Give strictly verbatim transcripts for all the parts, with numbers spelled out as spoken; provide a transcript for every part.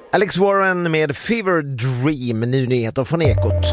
Alex Warren med Fever Dream, nu nyheter från Ekot.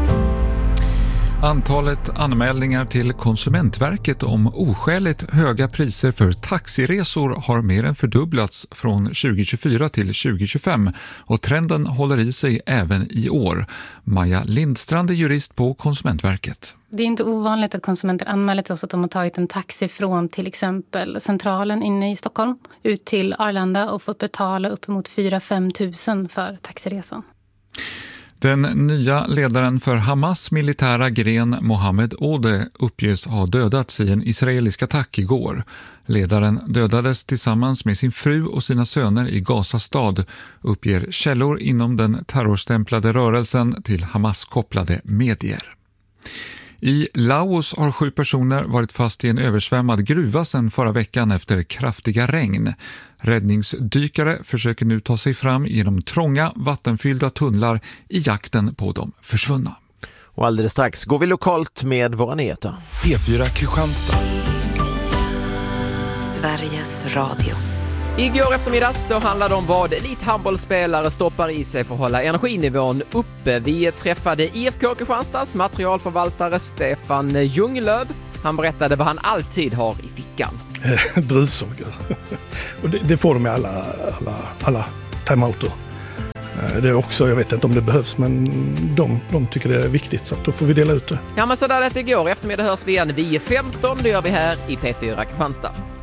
Antalet anmälningar till Konsumentverket om oskäligt höga priser för taxiresor har mer än fördubblats från tjugo tjugofyra till tjugo tjugofem och trenden håller i sig även i år. Maja Lindstrand är jurist på Konsumentverket. Det är inte ovanligt att konsumenter anmäler till oss att de har tagit en taxi från till exempel centralen inne i Stockholm ut till Arlanda och fått betala uppemot fyra till fem tusen för taxiresan. Den nya ledaren för Hamas militära gren Mohammed Ode uppges ha dödats i en israelisk attack igår. Ledaren dödades tillsammans med sin fru och sina söner i Gaza stad, uppger källor inom den terrorstämplade rörelsen till Hamas-kopplade medier. I Laos har sju personer varit fast i en översvämmad gruva sedan förra veckan efter kraftiga regn. Räddningsdykare försöker nu ta sig fram genom trånga, vattenfyllda tunnlar i jakten på de försvunna. Och alldeles strax går vi lokalt med våra nyheter. P fyra Kristianstad. Sveriges Radio. Igår eftermiddags då handlade det om vad elithandbollsspelare stoppar i sig för att hålla energinivån uppe. Vi träffade I F K Kristianstads materialförvaltare Stefan Ljunglöf. Han berättade vad han alltid har i fickan. Druvsågar. Och det, det får de i alla, alla, alla timeouter. Det är också, jag vet inte om det behövs, men de, de tycker det är viktigt, så att då får vi dela ut det. Ja, men så där det igår eftermiddag hörs vi igen vid femton. Det gör vi här i P fyra Kristianstad.